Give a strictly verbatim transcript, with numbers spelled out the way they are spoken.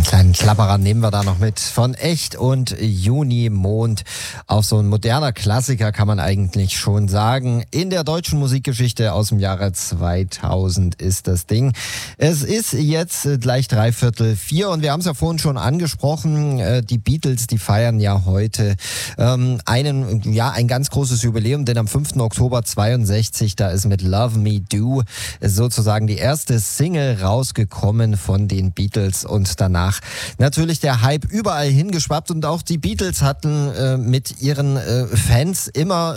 Kleinen Klapperer nehmen wir da noch mit. Von Echt und Junimond. Auch so ein moderner Klassiker kann man eigentlich schon sagen. In der deutschen Musikgeschichte aus dem Jahre zweitausend ist das Ding. Es ist jetzt gleich dreiviertel vier und wir haben es ja vorhin schon angesprochen. Die Beatles, die feiern ja heute ähm, einen, ja, ein ganz großes Jubiläum, denn am fünften Oktober zweiundsechzig, da ist mit Love Me Do sozusagen die erste Single rausgekommen von den Beatles und danach natürlich der Hype überall hingeschwappt und auch die Beatles hatten äh, mit ihren äh, Fans immer